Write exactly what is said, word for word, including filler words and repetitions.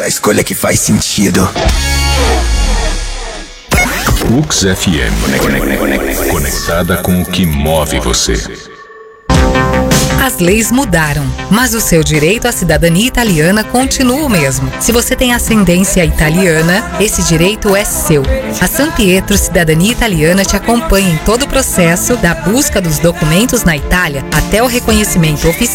a escolha que faz sentido. Ux F M, conectada com o que move você. As leis mudaram, mas o seu direito à cidadania italiana continua o mesmo. Se você tem ascendência italiana, esse direito é seu. A San Pietro Cidadania Italiana te acompanha em todo o processo da busca dos documentos na Itália até o reconhecimento oficial